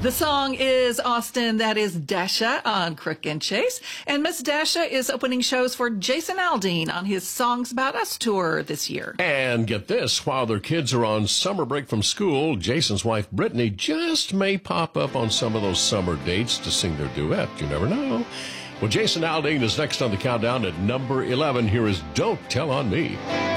The song is Austin, that is Dasha on Crook and Chase. And Miss Dasha is opening shows for Jason Aldean on his Songs About Us tour this year. And get this, while their kids are on summer break from school, Jason's wife Brittany just may pop up on some of those summer dates to sing their duet. You never know. Well, Jason Aldean is next on the countdown at number 11. Here is Don't Tell on Me.